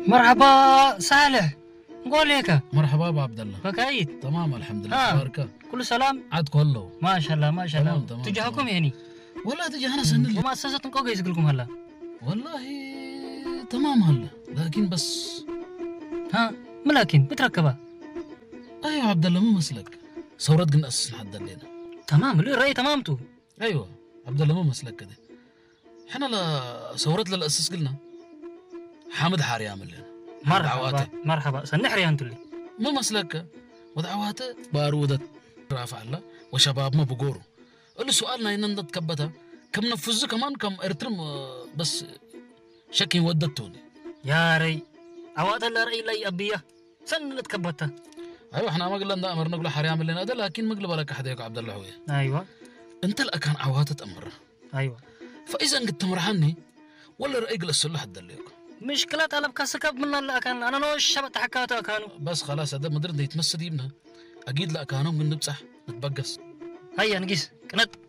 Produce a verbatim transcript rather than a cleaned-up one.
مرحبا صالح قول هيك. مرحبا ابو عبد الله. بكايت تمام الحمد لله. باركه كل سلام عاد كله ما شاء الله ما شاء الله. تمام تمام تجاهكم يعني والله تجي انا سن اللي ومؤسسة نقوق يسقلكم هلا والله تمام هلا لكن بس ها ملاكن بتركبها. ايوه عبد الله مو مسلك ثورات قلنا اسس لحد الليله. تمام اللي الرأي تمامته. ايوه عبد الله مو مسلك كده. احنا لا ثورات للاسس قلنا حامد حاري يعمل لنا مرحبا مرحبا سنحري انتو اللي مو مسلك ودعواته بارودة رافع الله وشباب ما بقوروا. اللي سؤالنا إن نتكبتها كم نفذ كمان كم ارترم بس شكي ودتوني يا ري عوات الله رأي لا أبيه سن نتكبتها. ايوه احنا ما قلنا امر نقول حار يعمل لنا هذا لكن مقلب لك احد يا عبد الله ويا ايوه انت الأكان عواتة امره. ايوه فاذا قد تمرحني ولا رأي قل السله حد الليك مشكلة طلب كسكب من الأكان أنا نو الشبت حكاته أكانوا بس خلاص هذا مدرد يتمسد يبنا اكيد لا كانوا من نبصح نتبقس هيا نقيس كنت